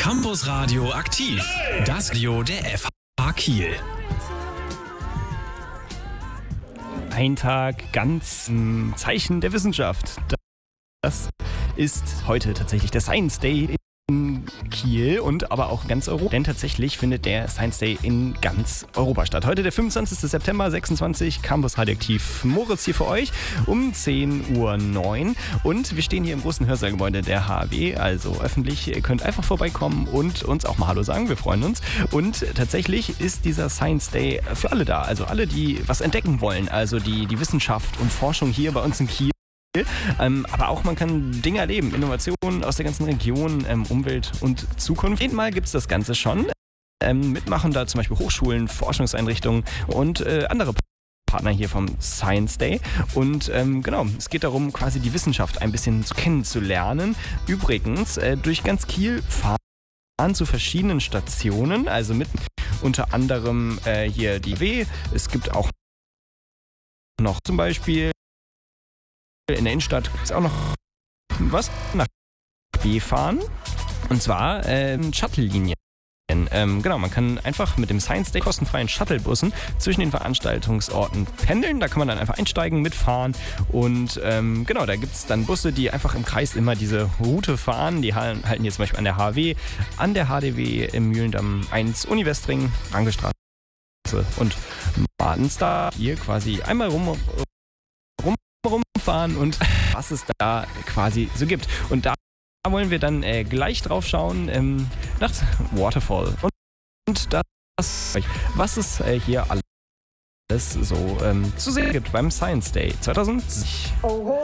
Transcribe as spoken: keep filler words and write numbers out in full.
Campus Radio aktiv. Das Radio der F H Kiel. Ein Tag ganz im Zeichen der Wissenschaft. Das ist heute tatsächlich der Science Day in Kiel und aber auch ganz Europa. Denn tatsächlich findet der Science Day in ganz Europa statt. Heute der fünfundzwanzigster September, sechsundzwanzig, Campus Radioaktiv. Moritz hier für euch um zehn Uhr neun. Und wir stehen hier im großen Hörsaalgebäude der H A W, also öffentlich. Ihr könnt einfach vorbeikommen und uns auch mal Hallo sagen. Wir freuen uns. Und tatsächlich ist dieser Science Day für alle da. Also alle, die was entdecken wollen. Also die, die Wissenschaft und Forschung hier bei uns in Kiel. Ähm, aber auch man kann Dinge erleben, Innovationen aus der ganzen Region, ähm, Umwelt und Zukunft. Einmal gibt es das Ganze schon. Ähm, mitmachen da zum Beispiel Hochschulen, Forschungseinrichtungen und äh, andere Partner hier vom Science Day. Und ähm, genau, es geht darum, quasi die Wissenschaft ein bisschen kennenzulernen. Übrigens, äh, durch ganz Kiel fahren zu verschiedenen Stationen, also mit unter anderem äh, hier die W. Es gibt auch noch zum Beispiel in der Innenstadt gibt es auch noch was nach B fahren. Und zwar ähm, Shuttle-Linien. Ähm, genau, man kann einfach mit dem Science Day kostenfreien Shuttlebussen zwischen den Veranstaltungsorten pendeln. Da kann man dann einfach einsteigen, mitfahren. Und ähm, genau, da gibt es dann Busse, die einfach im Kreis immer diese Route fahren. Die halten jetzt zum Beispiel an der H A W, an der H D W im Mühlendamm eins, Uni-Westring, Rankestraße und Martenstar. Hier quasi einmal rum, rum rumfahren und was es da quasi so gibt. Und da wollen wir dann äh, gleich drauf schauen ähm, nach Waterfall und, und das, was es äh, hier alles so ähm, zu sehen gibt beim Science Day zwanzig zwanzig.